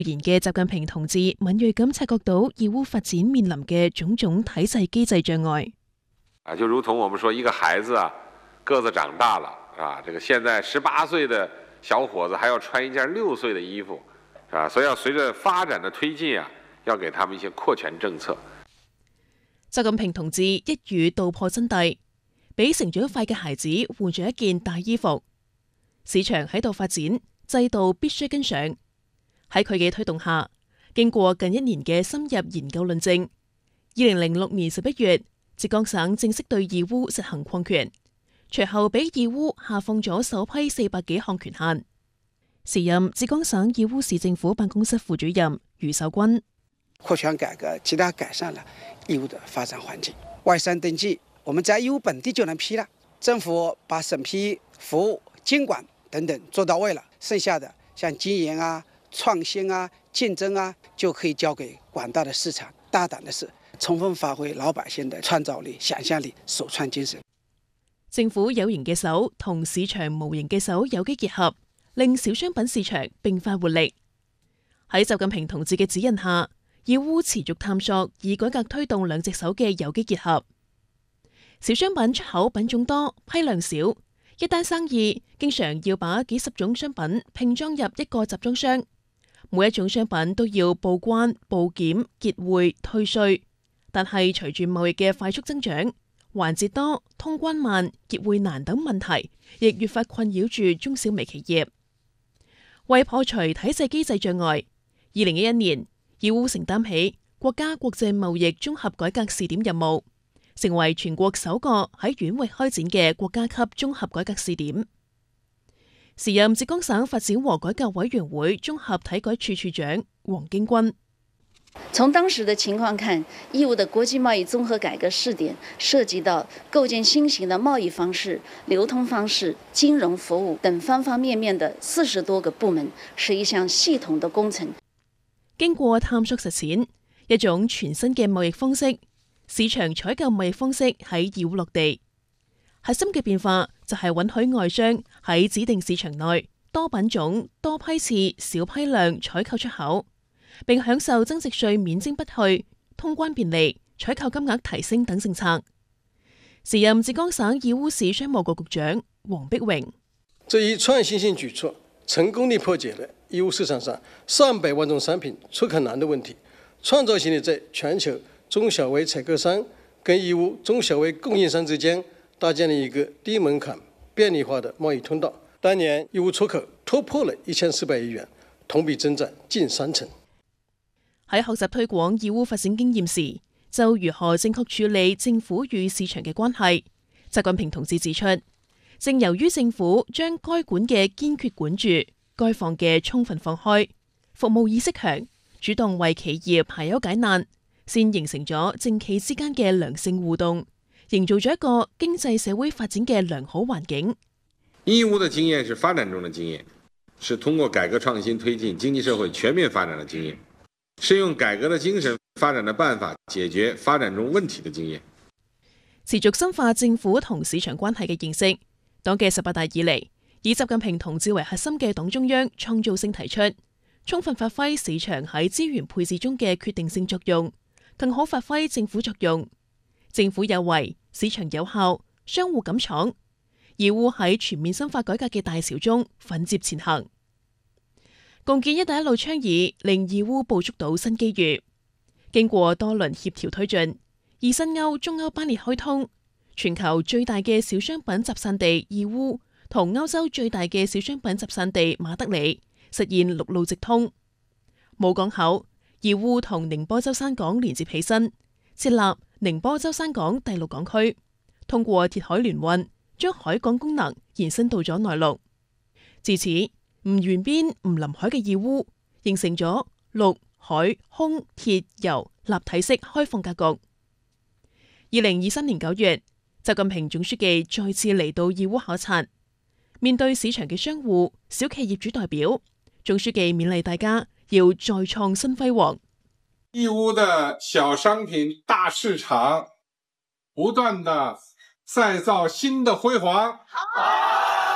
言嘅習近平同志敏銳咁察覺到義烏發展面臨嘅種種體制機制障礙。 就如同我們說，一個孩子個子長大了這個現在18歲的小伙子還要穿一件6歲的衣服，所以要隨着發展的推進要給他們一些擴權政策。 習近平同志一語道破真諦，俾成長快嘅孩子換咗一件大衣服。市場喺度發展，制度必須跟上。喺佢嘅推動下，經過近1年嘅深入研究論證，2006年11月，浙江省正式對義烏實行擴權，隨後俾義烏下放咗首批400幾項權限。時任浙江省義烏市政府辦公室副主任余守軍： 擴權改革極大改善了義烏的發展環境，外商登記我們在義烏本地就能批了，政府把審批、服務、監管等等做到位了，剩下的像經營創新競爭就可以交給廣大的市場，大膽的是充分發揮老百姓的創造力、想象力、首創精神。 政府有形嘅手同市場無形嘅手有機結合，令小商品市場迸發活力。喺習近平同志嘅指引下，義烏持續探索以改革推動兩隻手嘅有機結合。小商品出口品種多，批量少，一單生意經常要把幾十種商品拼裝入一個集裝箱，每一種商品都要報關、報檢、結匯、退稅。但係隨住貿易嘅快速增長，環節多、通關慢、結匯難等問題，亦越發困擾住中小微企業。為破除體制機制障礙，2011年，義烏承擔起國家國際貿易綜合改革試點任務，成為全國首個喺縣域開展嘅國家級綜合改革試點。時任浙江省發展和改革委員會綜合體改處處長黃京軍： 從當時的情況看，義烏的國際貿易綜合改革試點涉及到構建新型的貿易方式、流通方式、金融服務等方方面面的40多個部門，是一項系統的工程。 經過探索實踐，一種全新嘅貿易方式——市場採購貿易方式喺義烏落地。核心嘅變化就係允許外商喺指定市場內多品種、多批次、小批量採購出口，並享受增值稅免徵不退、通關便利、採購金額提升等政策。時任浙江省義烏市商務局局長黃碧榮： 這一創新性舉措，成功地破解了義烏市場上上百萬種商品出口難的問題，創造性地在全球中小微採購商跟義烏中小微供應商之間搭建了一個低門檻、便利化的貿易通道。當年義烏出口突破了1400億元，同比增長近3成。 喺學習推廣義烏發展經驗時，就如何正確處理政府與市場嘅關係，習近平同志指出，正由於政府將該管嘅堅決管住，該放嘅充分放開，服務意識強，主動為企業排憂解難，先形成咗政企之間嘅良性互動，營造咗一個經濟社會發展嘅良好環境。 義烏的經驗是發展中的經驗，是通過改革創新推進經濟社會全面發展的經驗，是用改革的精神、發展的辦法解決發展中問題的經驗。 持續深化政府同市場關係嘅認識，黨嘅18大以嚟，以習近平同志為核心嘅黨中央創造性提出，充分發揮市場喺資源配置中嘅決定性作用，更好發揮政府作用。政府有為，市場有效，商戶敢闖。義烏喺全面深化改革嘅大潮中奮捷前行，共建“一帶一路”倡議令義烏捕捉到新機遇。經過多輪協調推進，以新歐、中歐班列開通，全球最大嘅小商品集散地義烏同歐洲最大嘅小商品集散地馬德里實現陸路直通。冇港口，義烏同寧波舟山港連接起身，設立寧波舟山港第6港區，通過鐵海聯運，將海港功能延伸到咗內陸。自此，唔沿邊唔臨海嘅義烏形成咗陸海空鐵油立體式開放格局。2023年9月，習近平總書記再次嚟到義烏考察，面對市場嘅商戶、小企業主代表，總書記勉勵大家要再創新輝煌。 義烏的小商品大市場不斷的再造新的輝煌。